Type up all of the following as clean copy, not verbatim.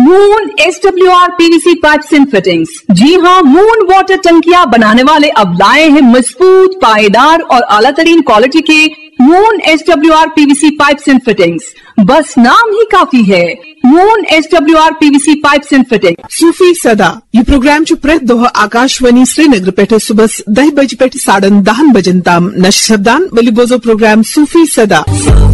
Moon SWR PVC pipes and fittings. जी हाँ, moon water टंकियां बनाने वाले अब लाए हैं मजबूत, पायेदार और आला तरीन क्वालिटी के moon SWR PVC pipes and fittings. बस नाम ही काफी है, moon SWR PVC pipes and fittings. सूफी सदा यह प्रोग्राम प्रेत दोह आकाशवाणी श्रीनगर पे सुबह 10 बजे पे 10:30 बजन ताम नश सपदान वली बोजो प्रोग्राम सूफी सदा।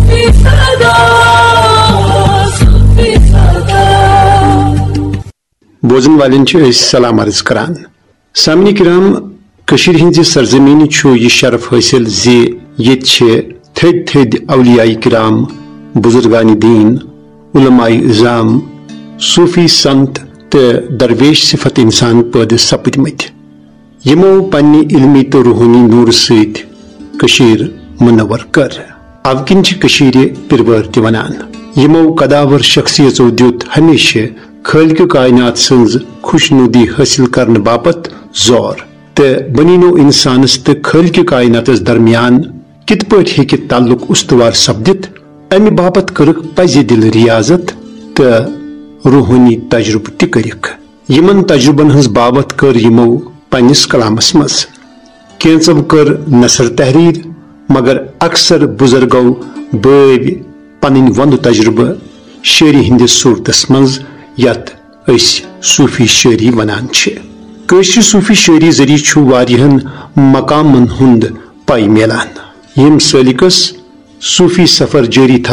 बोजन वालन सलाम अर्ज करान। सामने किराम कशीर हिंदी सरजमीन यह शरफ हासिल जे ये थद थद अवलियाई किराम, बुजुर्गान दीन, उलमाई इज़ाम, सूफी संत तो दरवेश सिफत इंसान पैदा सपदमत, यमो पन्ने इल्मी तो रूहानी नूर सत कशीर मुनव्वर कर। अवकिन कशीर पिरवर ते वनान, यमो कदावर शख्सियतों दियुत हमेशा खालिक कायनात सन्ज खुशनुदी हासिल करने बापत जोर तो बनीनो इंसानस तो खालिक कायनातस दरमियान कित पट हेकि ताल्लुक उस्तवार सपदित, अमि बापत करक पज़ि दिल रियाजत तो रूहानी तजुर्ब ति करिक। यमन तजुर्बन हंस बाबत कर यमो पन्निस कलामस मज कैंचव कर नसर तहरीर, मगर अक्सर बुजुर्गो बव पन वंद तजुर्ब शेरी हिंदिस सूरतस मज यत सूफी शायरी वनान छे। कशीर सूफी शायरी जरिए वारियहन मकामन हुंद पाई मिलान, यम सलिकस सूफी सफर जारी था।